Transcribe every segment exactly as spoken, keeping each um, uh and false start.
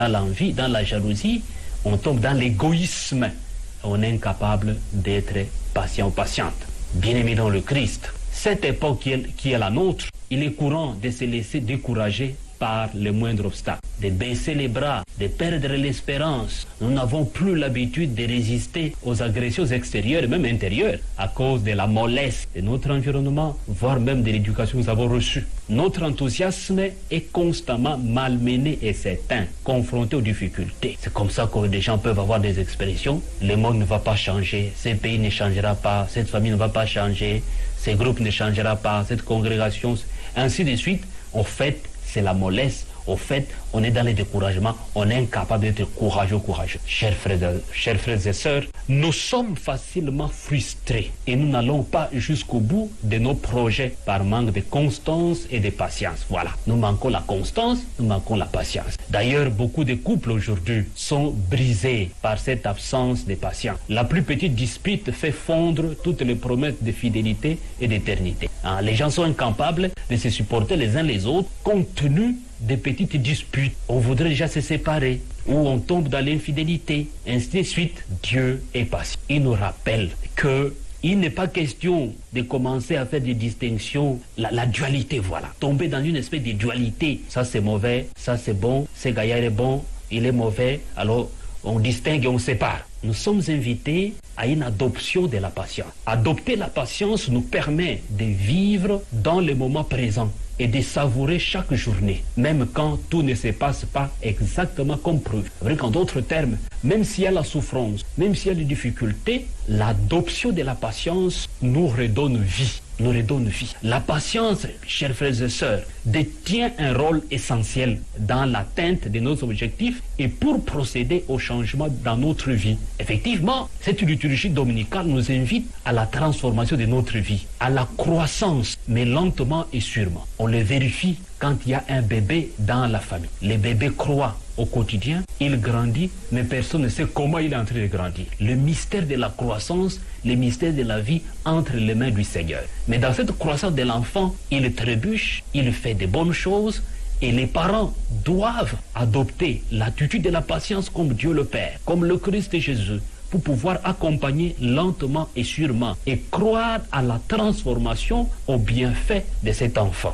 dans l'envie, dans la jalousie, on tombe dans l'égoïsme. On est incapable d'être patient ou patiente. Bien-aimés dans le Christ, cette époque qui est, qui est la nôtre, il est courant de se laisser décourager par les moindres obstacles, de baisser les bras, de perdre l'espérance. Nous n'avons plus l'habitude de résister aux agressions extérieures, même intérieures, à cause de la mollesse de notre environnement, voire même de l'éducation que nous avons reçue. Notre enthousiasme est constamment malmené et s'éteint, confronté aux difficultés. C'est comme ça que des gens peuvent avoir des expressions. Le monde ne va pas changer, ce pays ne changera pas, cette famille ne va pas changer, ce groupe ne changera pas, cette congrégation, ainsi de suite. En fait, c'est la mollesse. Au fait, on est dans le découragement, on est incapable d'être courageux, courageux. Chers frères, chers frères et sœurs, nous sommes facilement frustrés et nous n'allons pas jusqu'au bout de nos projets par manque de constance et de patience. Voilà, nous manquons la constance, nous manquons la patience. D'ailleurs, beaucoup de couples aujourd'hui sont brisés par cette absence de patience. La plus petite dispute fait fondre toutes les promesses de fidélité et d'éternité. Hein, les gens sont incapables de se supporter les uns les autres compte tenu des petites disputes. On voudrait déjà se séparer, ou on tombe dans l'infidélité, ainsi de suite. Dieu est patient. Il nous rappelle que il n'est pas question de commencer à faire des distinctions, la, la dualité, voilà. Tomber dans une espèce de dualité. Ça c'est mauvais, ça c'est bon, ce gaillard est bon, il est mauvais, alors on distingue et on sépare. Nous sommes invités à une adoption de la patience. Adopter la patience nous permet de vivre dans le moment présent et de savourer chaque journée, même quand tout ne se passe pas exactement comme prévu. C'est vrai qu'en d'autres termes, même s'il y a la souffrance, même s'il y a des difficultés, l'adoption de la patience nous redonne vie. nous redonne vie. La patience, chers frères et sœurs, détient un rôle essentiel dans l'atteinte de nos objectifs et pour procéder au changement dans notre vie. Effectivement, cette liturgie dominicale nous invite à la transformation de notre vie, à la croissance, mais lentement et sûrement. On le vérifie quand il y a un bébé dans la famille. Le bébé croît au quotidien, il grandit, mais personne ne sait comment il est en train de grandir. Le mystère de la croissance, le mystère de la vie entre les mains du Seigneur. Mais dans cette croissance de l'enfant, il trébuche, il fait de bonnes choses, et les parents doivent adopter l'attitude de la patience comme Dieu le Père, comme le Christ Jésus, pour pouvoir accompagner lentement et sûrement et croire à la transformation, au bienfait de cet enfant.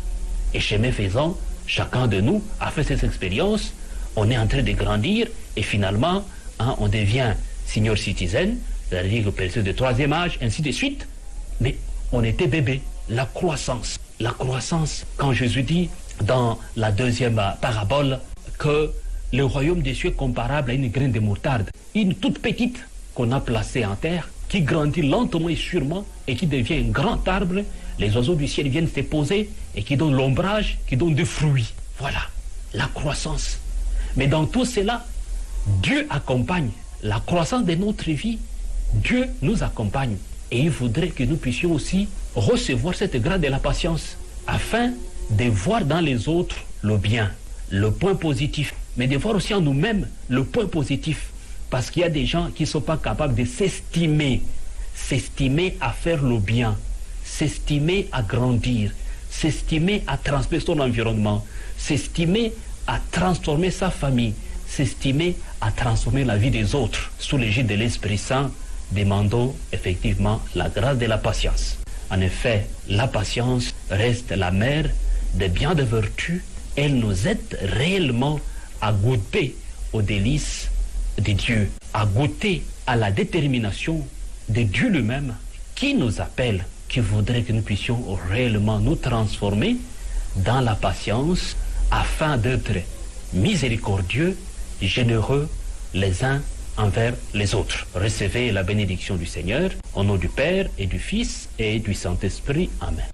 Et chemin faisant, chacun de nous a fait cette expérience. On est en train de grandir et finalement, hein, on devient senior citizen, c'est-à-dire personne de troisième âge, ainsi de suite. Mais on était bébé. La croissance, la croissance, quand Jésus dit dans la deuxième parabole que le royaume des cieux est comparable à une graine de moutarde, une toute petite qu'on a placée en terre, qui grandit lentement et sûrement et qui devient un grand arbre. Les oiseaux du ciel viennent se poser et qui donnent l'ombrage, qui donnent des fruits. Voilà, la croissance. Mais dans tout cela, Dieu accompagne la croissance de notre vie. Dieu nous accompagne. Et il voudrait que nous puissions aussi recevoir cette grâce de la patience afin de voir dans les autres le bien, le point positif, mais de voir aussi en nous-mêmes le point positif. Parce qu'il y a des gens qui ne sont pas capables de s'estimer, s'estimer à faire le bien, s'estimer à grandir, s'estimer à transmettre son environnement, s'estimer à transformer sa famille, s'estimer à transformer la vie des autres. Sous l'égide de l'Esprit Saint, demandons effectivement la grâce de la patience. En effet, la patience reste la mère des biens de vertu. Elle nous aide réellement à goûter aux délices de Dieu, à goûter à la détermination de Dieu lui-même qui nous appelle, qui voudrait que nous puissions réellement nous transformer dans la patience afin d'être miséricordieux, généreux les uns envers les autres. Recevez la bénédiction du Seigneur, au nom du Père et du Fils et du Saint-Esprit. Amen.